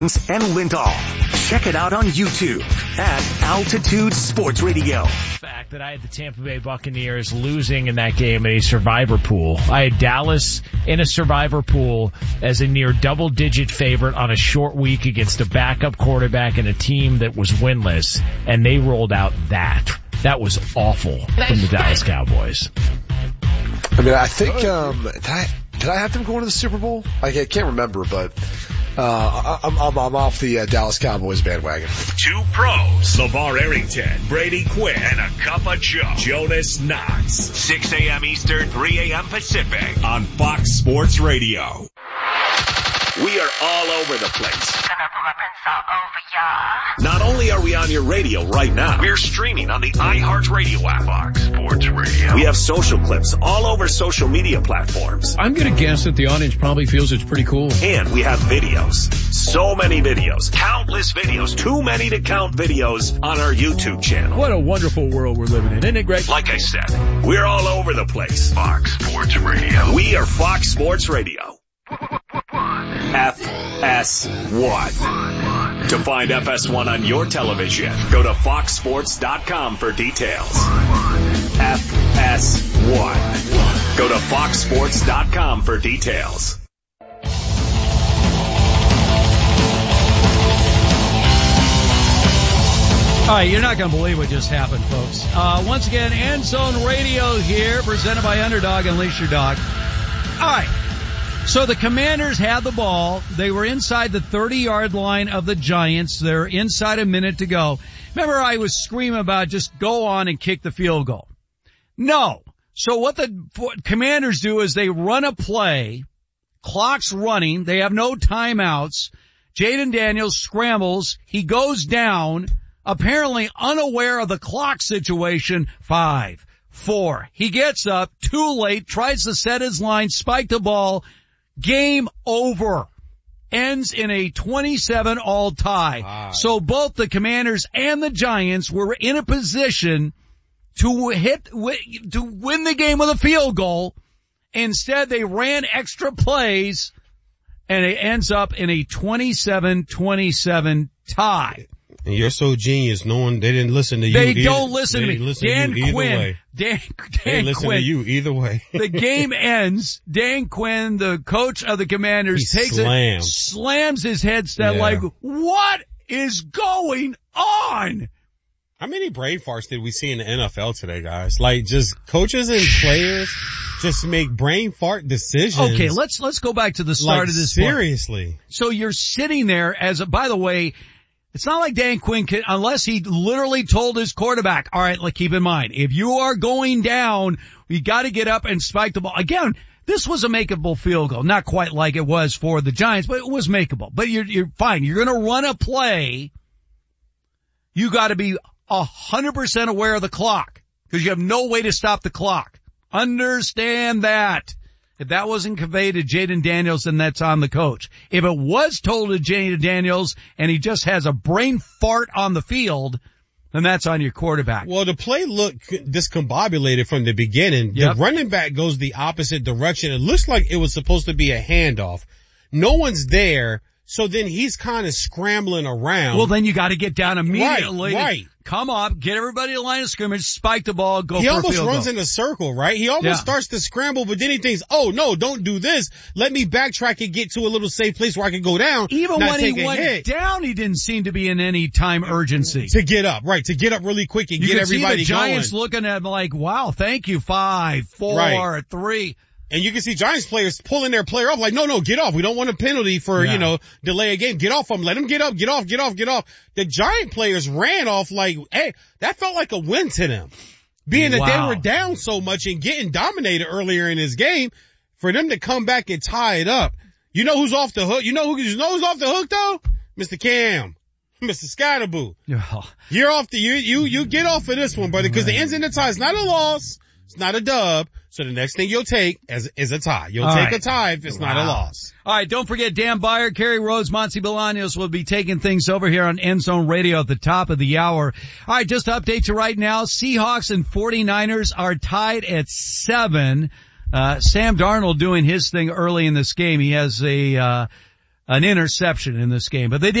and Lindahl. Check it out on YouTube at Altitude Sports Radio. Fact that I had the Tampa Bay Buccaneers losing in that game in a survivor pool. I had Dallas in a survivor pool as a near double-digit favorite on a short week against a backup quarterback and a team that was winless, and they rolled out that. That was awful from the Dallas Cowboys. I mean, I think, did I have them going to the Super Bowl? I can't remember, but I'm off the Dallas Cowboys bandwagon. Two pros, LeVar Arrington, Brady Quinn, and a cup of Joe, Jonas Knox. 6 a.m. Eastern, 3 a.m. Pacific on Fox Sports Radio. We are all over the place. Not only are we on your radio right now, we're streaming on the iHeartRadio app. Fox Sports Radio. We have social clips all over social media platforms. I'm going to guess that the audience probably feels it's pretty cool. And we have videos. So many videos. Countless videos. Too many to count videos on our YouTube channel. What a wonderful world we're living in. Isn't it great? Like I said, we're all over the place. Fox Sports Radio. We are Fox Sports Radio. FS1. To find FS1 on your television, go to foxsports.com for details. FS1. Go to foxsports.com for details. All right, you're not going to believe what just happened, folks. Once again, End Zone Radio here, presented by Underdog. Unleash your dog. All right. So the Commanders had the ball. They were inside the 30-yard line of the Giants. They're inside a minute to go. Remember, I was screaming about just go on and kick the field goal. No. So what the Commanders do is they run a play. Clock's running. They have no timeouts. Jaden Daniels scrambles. He goes down, apparently unaware of the clock situation. 5, 4. He gets up, too late, tries to set his line, spike the ball. Game over. Ends in a 27-all tie. Wow. So both the Commanders and the Giants were in a position to win the game with a field goal. Instead, they ran extra plays, and it ends up in a 27-27 tie. And you're so genius knowing they didn't listen to you. They don't listen to me. Dan Quinn. They listen to you either way. The game ends. Dan Quinn, the coach of the Commanders, slams his headset like, what is going on? How many brain farts did we see in the NFL today, guys? Like, just coaches and players just make brain fart decisions. Okay, let's go back to the start of this. Seriously. So you're sitting there by the way, it's not like Dan Quinn can, unless he literally told his quarterback, all right, keep in mind, if you are going down, we got to get up and spike the ball. Again, this was a makeable field goal. Not quite like it was for the Giants, but it was makeable. But you're fine. You're going to run a play. You got to be 100% aware of the clock because you have no way to stop the clock. Understand that. If that wasn't conveyed to Jaden Daniels, then that's on the coach. If it was told to Jaden Daniels and he just has a brain fart on the field, then that's on your quarterback. Well, the play looked discombobulated from the beginning. Yep. The running back goes the opposite direction. It looks like it was supposed to be a handoff. No one's there. So then he's kind of scrambling around. Well, then you got to get down immediately. Right. Come up, get everybody in the line of scrimmage, spike the ball, go for a field goal. He almost runs in a circle, right? He almost starts to scramble, but then he thinks, oh no, don't do this. Let me backtrack and get to a little safe place where I can go down. Even when he went down, he didn't seem to be in any time urgency. To get up, right. To get up really quick and get everybody going. You could see the Giants looking at him like, wow, thank you, 5, 4, 3. And you can see Giants players pulling their player off like, no, get off. We don't want a penalty for, delay a game. Get off them. Let them get up, get off. The Giant players ran off like, hey, that felt like a win to them. Being that they were down so much and getting dominated earlier in this game, for them to come back and tie it up. You know who's off the hook? You know who's off the hook though? Mr. Cam. Mr. Scottaboo. You're off you get off of this one, brother, because the ends in the tie is not a loss. It's not a dub. So the next thing you'll take is a tie. You'll take a tie if it's not a loss. All right. Don't forget Dan Byer, Kerry Rhodes, Monty Bolaños will be taking things over here on End Zone Radio at the top of the hour. All right. Just to update you right now, Seahawks and 49ers are tied at 7. Sam Darnold doing his thing early in this game. He has a an interception in this game, but they did